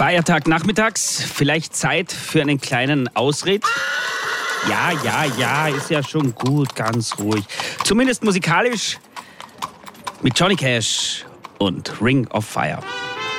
Feiertag nachmittags, vielleicht Zeit für einen kleinen Ausritt? Ja, ist ja schon gut, ganz ruhig. Zumindest musikalisch mit Johnny Cash und Ring of Fire.